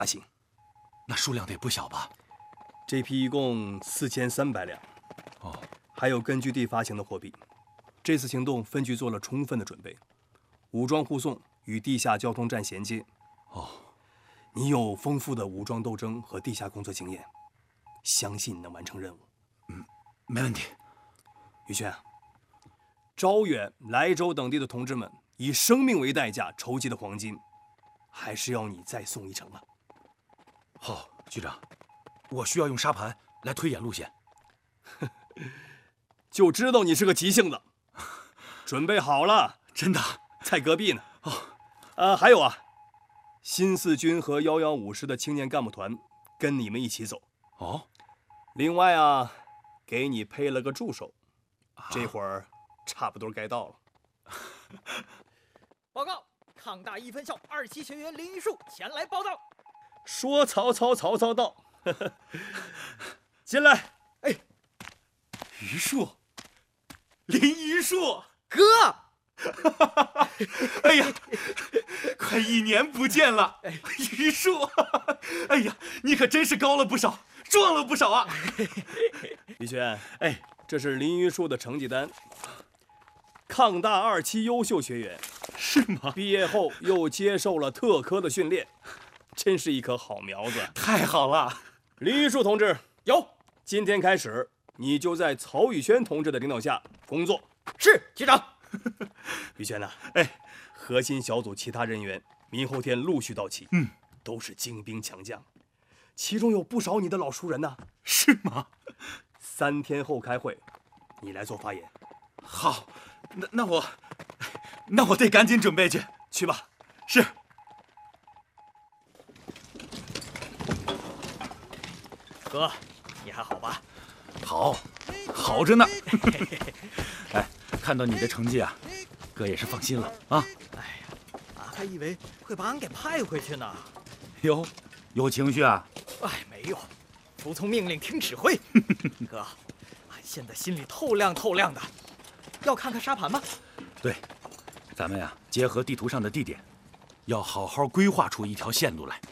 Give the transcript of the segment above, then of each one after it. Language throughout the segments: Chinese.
行， 那数量得不小吧？ 这批一共4300两。 哦， 还有根据地发行的货币。这次行动，分局做了充分的准备，武装护送与地下交通站衔接。 哦， 你有丰富的武装斗争和地下工作经验，相信你能完成任务。 没问题。 宇轩，招远、莱州等地的同志们以生命为代价筹集的黄金，还是要你再送一程了。 好，局长，我需要用沙盘来推演路线。 就知道你是个急性子。准备好了？ 真的， 在隔壁呢。还有啊，新四军和115师的青年干部团跟你们一起走。 哦， 另外啊，给你配了个助手，这会儿差不多该到了。 报告，抗大一分校2期学员林玉树前来报道。 说曹操，曹操到。进来。 哎，榆树，林榆树。 哥， 哎呀，快1年不见了，榆树，哎呀，你可真是高了不少，壮了不少啊！ 李轩，这是林榆树的成绩单，抗大2期优秀学员， 是吗？ 毕业后又接受了特科的训练，真是一棵好苗子。 太好了， 林榆树同志， 有， 今天开始你就在曹宇轩同志的领导下工作。 是局长。 宇轩呐，核心小组其他人员明后天陆续到齐，都是精兵强将，其中有不少你的老熟人呐。 是吗 ？3天后开会，你来做发言。 好，那我得赶紧准备去， 去吧。 是。 哥，你还好吧？ 好着呢。看到你的成绩啊，哥也是放心了啊。 哎呀，俺还以为会把俺给派回去呢。 哟，有情绪啊？ 没有，服从命令，听指挥。哥，俺现在心里透亮透亮的。要看看沙盘吗？ 对，咱们呀，结合地图上的地点，要好好规划出一条线路来。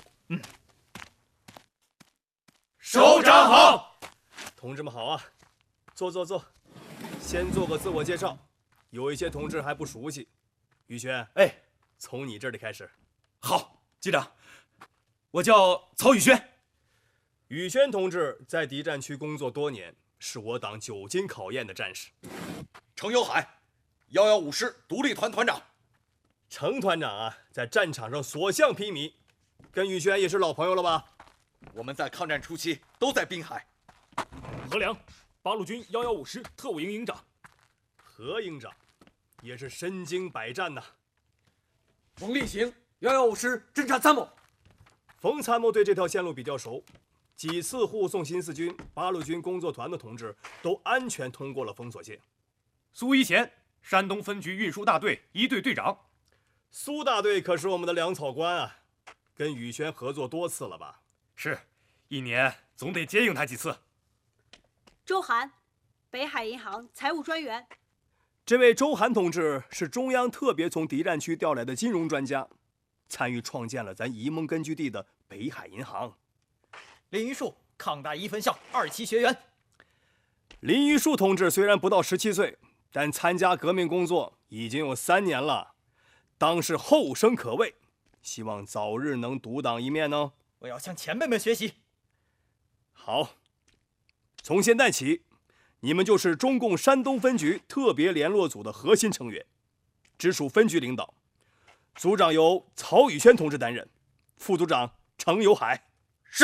首长好，同志们好啊！坐。先做个自我介绍，有一些同志还不熟悉。宇轩，从你这里开始。 好，局长，我叫曹宇轩。 宇轩同志在敌占区工作多年，是我党久经考验的战士。 程有海，115师独立团团长。 程团长啊，在战场上所向披靡，跟宇轩也是老朋友了吧？ 我们在抗战初期都在滨海。 何良，8路军115师特务营营长。 何营长也是身经百战呐。 冯立行，115师侦察参谋。 冯参谋对这条线路比较熟，几次护送新四军、8路军工作团的同志都安全通过了封锁线。 苏一贤，山东分局运输大队1队队长。 苏大队可是我们的粮草官啊，跟宇轩合作多次了吧？ 是，1年总得接应他几次。 周涵，北海银行财务专员。 这位周涵同志是中央特别从敌占区调来的金融专家，参与创建了咱沂蒙根据地的北海银行。 林榆树，抗大1分校2期学员。 林榆树同志虽然不到17岁，但参加革命工作已经有3年了，当是后生可畏，希望早日能独当一面呢。 我要向前辈们学习。 好，从现在起，你们就是中共山东分局特别联络组的核心成员，直属分局领导。组长由曹宇轩同志担任，副组长程有海。 是。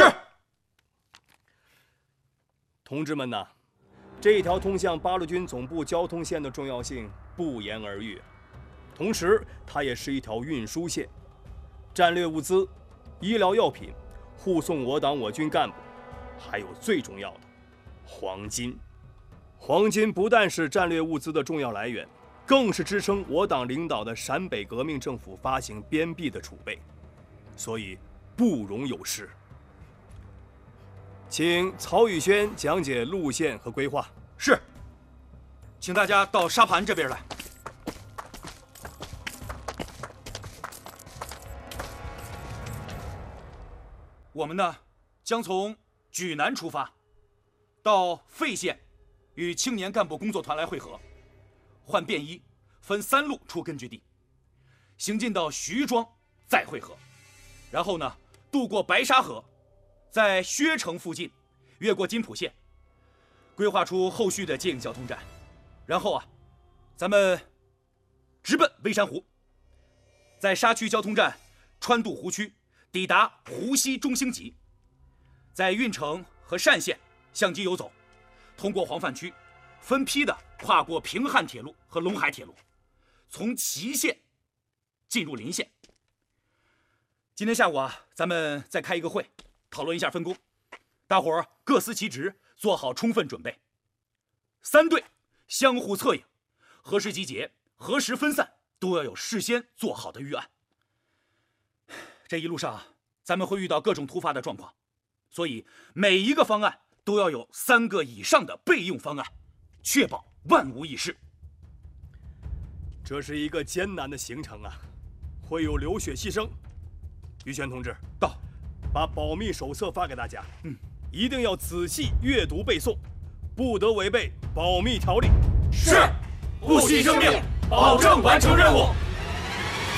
同志们呐，这条通向8路军总部交通线的重要性不言而喻，同时它也是一条运输线，战略物资、医疗药品护送我党我军干部，还有最重要的黄金。黄金不但是战略物资的重要来源，更是支撑我党领导的陕北革命政府发行边币的储备，所以不容有失。请曹宇轩讲解路线和规划。 是，请大家到沙盘这边来。 我们呢将从莒南出发，到费县与青年干部工作团来会合，换便衣，分3路出根据地，行进到徐庄再会合，然后呢渡过白沙河，在薛城附近越过金浦县，规划出后续的接应交通站，然后咱们直奔微山湖，在沙区交通站穿渡湖区，抵达湖西中兴集，在运城和单县相机游走，通过黄泛区，分批的跨过平汉铁路和陇海铁路，从祁县进入临县。今天下午咱们再开一个会，讨论一下分工，大伙儿各司其职，做好充分准备。3队相互策应，何时集结，何时分散，都要有事先做好的预案。这一路上咱们会遇到各种突发的状况，所以每一个方案都要有3个以上的备用方案，确保万无一失。 这是一个艰难的行程会有流血牺牲。于轩同志， 到， 把保密手册发给大家，一定要仔细阅读背诵，不得违背保密条例。 是，不惜生命，保证完成任务。